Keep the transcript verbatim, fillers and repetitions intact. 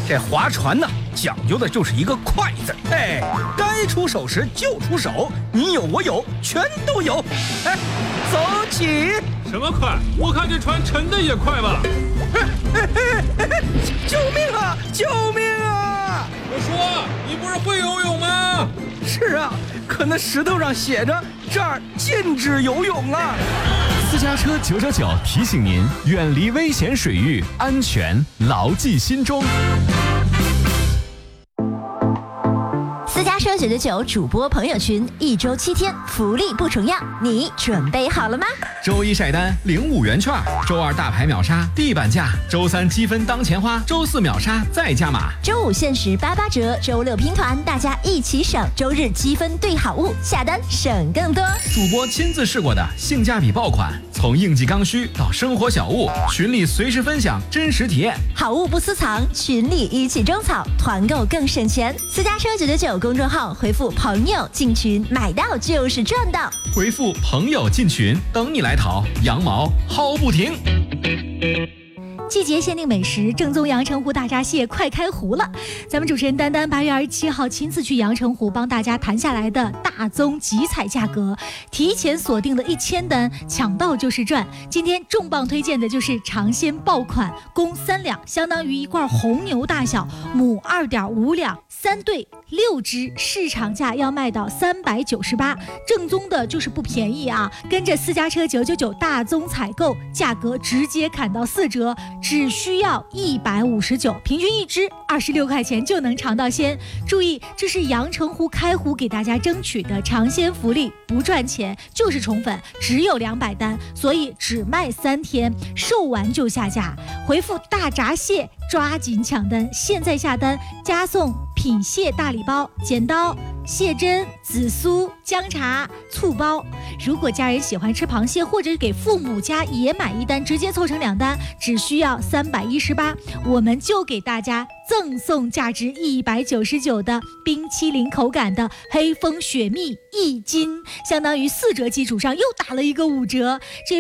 这划船呢，讲究的就是一个快字。哎，该出手时就出手，你有我有，全都有。哎，走起！ 什么快？我看这船沉的也快吧。 哎哎哎哎！救命啊！救命啊！ 我说，你不是会游泳吗？ 是啊，可那石头上写着这儿禁止游泳啊。 私家车九九九提醒您，远离危险水域，安全牢记心中。 私家车九九九主播朋友群，一周七天，福利不重样，你准备好了吗？ 周一晒单领五元券，周二大牌秒杀地板价，周三积分当钱花，周四秒杀再加码， 周五限时八八折，周六拼团，大家一起省，周日积分兑好物，下单省更多。 主播亲自试过的性价比爆款，从应季刚需到生活小物，群里随时分享真实体验， 好物不私藏，群里一起种草，团购更省钱。私家车九九九公众号回复朋友进群，买到就是赚到。 回复朋友进群，等你来淘，羊毛薅不停。 季节限定美食，正宗阳澄湖大闸蟹快开湖了！咱们主持人丹丹八月二十七号亲自去阳澄湖帮大家谈下来的大宗集采价格，提前锁定了一千单，抢到就是赚。今天重磅推荐的就是尝鲜爆款，公三两，相当于一罐红牛大小，母二点五两，三对六只，市场价要卖到三百九十八，正宗的就是不便宜啊！跟着私家车九九九大宗采购，价格直接砍到四折。只需要一百五十九，平均一只二十六块钱就能尝到鲜。注意，这是阳澄湖开湖给大家争取的尝鲜福利，不赚钱就是宠粉，只有两百单，所以只卖三天，售完就下架。回复大闸蟹，抓紧抢单，现在下单加送品蟹大礼包、剪刀、蟹针、紫苏、姜茶、醋包。如果家人喜欢吃螃蟹，或者给父母家也买一单，直接凑成两单，只需要三百一十八，我们就给大家赠送价值一百九十九的冰淇淋口感的黑蜂雪蜜一斤，相当于四折基础上又打了一个五折。这